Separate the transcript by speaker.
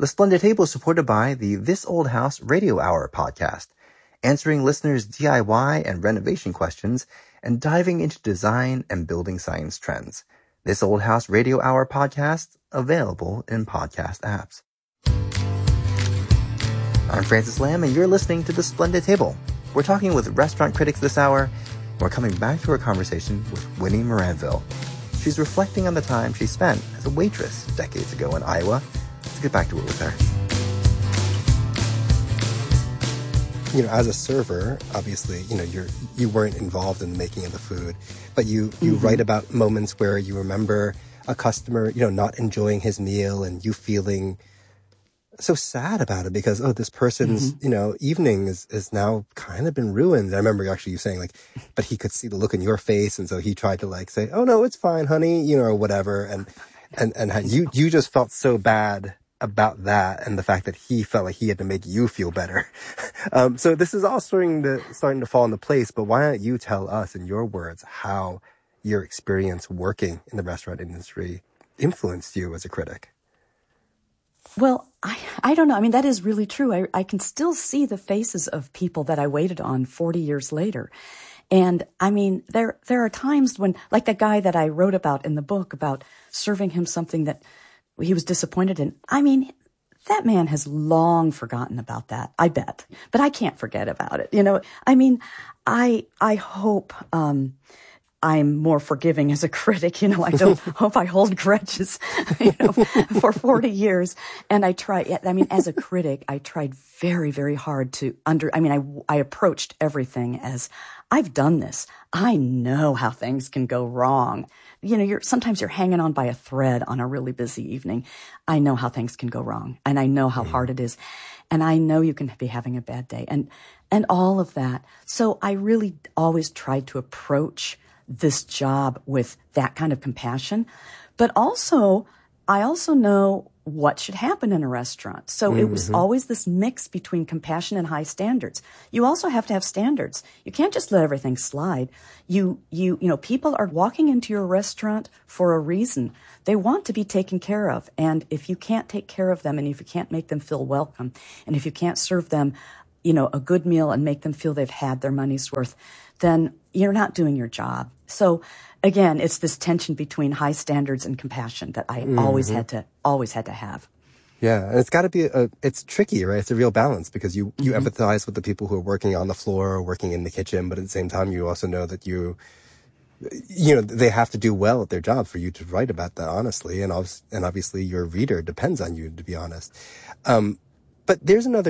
Speaker 1: The Splendid Table is supported by the This Old House Radio Hour podcast, answering listeners' DIY and renovation questions and diving into design and building science trends. This Old House Radio Hour podcast, available in podcast apps. I'm Francis Lam, and you're listening to The Splendid Table. We're talking with restaurant critics this hour. We're coming back to our conversation with Winnie Moranville. She's reflecting on the time she spent as a waitress decades ago in Iowa. Let's get back to it with her.
Speaker 2: You know, as a server, obviously, you know, you weren't involved in the making of the food, but you write about moments where you remember a customer, you know, not enjoying his meal and you feeling so sad about it because, oh, this person's, you know, evening is now kind of been ruined. I remember actually you saying like, but he could see the look in your face. And so he tried to like say, oh no, it's fine, honey, you know, or whatever. And you just felt so bad about that and the fact that he felt like he had to make you feel better. So this is all starting to fall into place, but why don't you tell us in your words how your experience working in the restaurant industry influenced you as a critic?
Speaker 3: Well, I don't know. I mean, that is really true. I can still see the faces of people that I waited on 40 years later. And I mean, there are times when, like that guy that I wrote about in the book about serving him something that he was disappointed in. I mean, that man has long forgotten about that, I bet. But I can't forget about it. You know, I mean, I hope, I'm more forgiving as a critic. You know, I don't hope I hold grudges, you know, for 40 years. And as a critic, I tried very, very hard I approached everything as I've done this. I know how things can go wrong. You know, sometimes you're hanging on by a thread on a really busy evening. I know how things can go wrong and I know how hard it is. And I know you can be having a bad day and all of that. So I really always tried to approach this job with that kind of compassion. But also, I also know what should happen in a restaurant. So it was always this mix between compassion and high standards. You also have to have standards. You can't just let everything slide. You know, people are walking into your restaurant for a reason. They want to be taken care of. And if you can't take care of them and if you can't make them feel welcome and if you can't serve them, you know, a good meal and make them feel they've had their money's worth, then you're not doing your job. So again, it's this tension between high standards and compassion that I always had to have.
Speaker 2: Yeah. And it's got to be it's tricky, right? It's a real balance because you empathize with the people who are working on the floor or working in the kitchen, but at the same time, you also know that you know, they have to do well at their job for you to write about that honestly. And obviously your reader depends on you, to be honest. But there's another